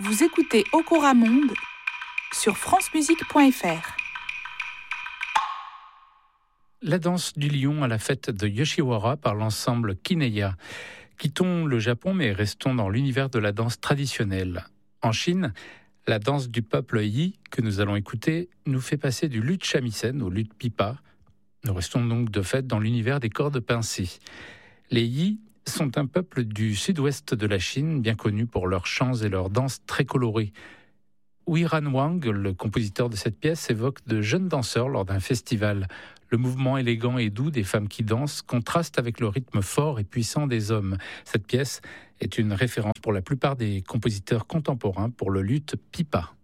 Vous écoutez Okora Monde sur francemusique.fr. La danse du lion à la fête de Yoshiwara par l'ensemble Kineya. Quittons le Japon mais restons dans l'univers de la danse traditionnelle. En Chine, la danse du peuple Yi, que nous allons écouter, nous fait passer du luth shamisen au luth pipa. Nous restons donc de fait dans l'univers des cordes pincées. Les Yi sont un peuple du sud-ouest de la Chine, bien connu pour leurs chants et leurs danses très colorées. Huiran Wang, le compositeur de cette pièce, évoque de jeunes danseurs lors d'un festival. Le mouvement élégant et doux des femmes qui dansent contraste avec le rythme fort et puissant des hommes. Cette pièce est une référence pour la plupart des compositeurs contemporains pour le luth pipa.